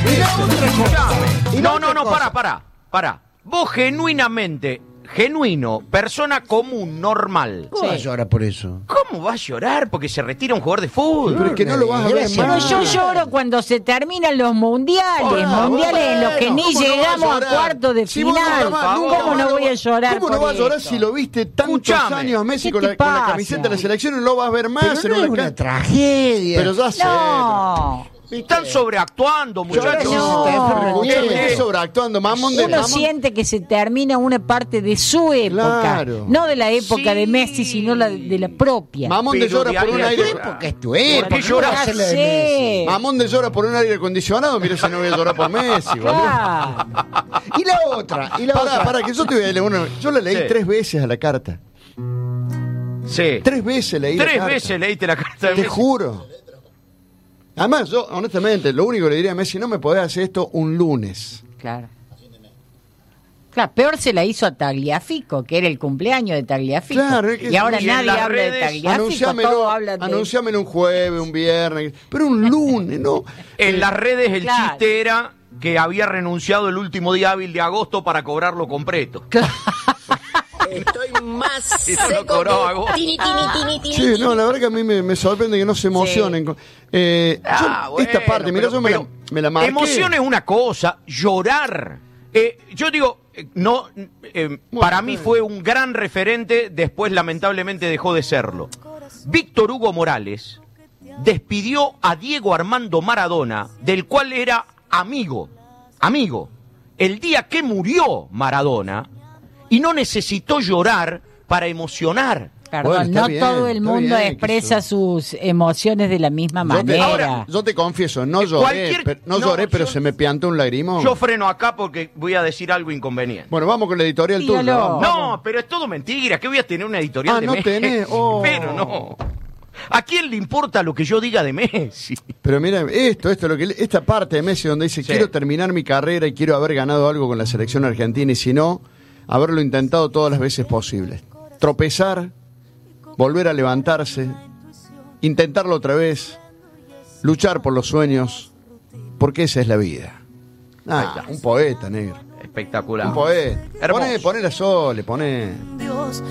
No, para. Vos genuino, persona común, normal. ¿Cómo vas a llorar por eso? ¿Cómo vas a llorar porque se retira un jugador de fútbol? Pero es que no lo vas a ver Pero más. yo lloro cuando se terminan los mundiales, en los que ni llegamos a cuartos de final. ¿Cómo no voy a llorar? ¿Cómo no vas a llorar si lo viste tantos años a Messi con la camiseta de la selección y no lo vas a ver más? Pero no es una tragedia. Pero ya sé. No. Están sobreactuando, muchachos. Escúchame, sobreactuando. Uno siente que se termina una parte de su época. Claro. No de la época de Messi, sino de la propia. Mamón de llora por un aire. Porque es tu época. ¿Por qué lloras? Mamón de llora por un aire acondicionado. Mira si no voy a llorar por Messi, boludo. Claro. Y la otra. Para que yo te voy a leer una. Yo la leí 3 veces a la carta. Sí. 3 veces leí la carta. 3 veces leíste la carta de Te Messi. juro. Además, yo, honestamente, lo único que le diría a Messi, no me podés hacer esto un lunes. Claro. Claro, peor se la hizo a Tagliafico, que era el cumpleaños de Tagliafico. Claro, es que y ahora y en nadie las habla de redes, Tagliafico, todos hablan de... Anunciámelo un jueves, un viernes, pero un lunes, ¿no? En las redes el Claro. chiste era que había renunciado el último día hábil de agosto para cobrarlo completo. Estoy más Eso lo seco cobraba que agosto. tini. Sí, no, la verdad que a mí me sorprende que no se emocionen. Yo, esta parte, mirá, yo me la marqué. Emoción es una cosa, llorar. Yo digo, para mí fue un gran referente, después lamentablemente dejó de serlo. Víctor Hugo Morales despidió a Diego Armando Maradona, del cual era amigo. El día que murió Maradona, y no necesitó llorar para emocionar. Perdón, Bueno, está no bien, todo el está mundo bien, expresa sus emociones de la misma manera. Yo te confieso, no lloré, pero se me piantó un lagrimón. Yo freno acá porque voy a decir algo inconveniente. Bueno, vamos con la editorial tuya. Dígalo. Vamos. No, pero es todo mentira. ¿Qué voy a tener una editorial de no Messi? tenés. Oh. Pero no. ¿A quién le importa lo que yo diga de Messi? Pero mira, esta parte de Messi donde dice, Sí. quiero terminar mi carrera y quiero haber ganado algo con la selección argentina y si no, haberlo intentado todas las veces posibles. Tropezar, volver a levantarse, intentarlo otra vez, luchar por los sueños, porque esa es la vida. Un poeta, negro. Espectacular. Un poeta. Hermoso. Poné la Sole, poné.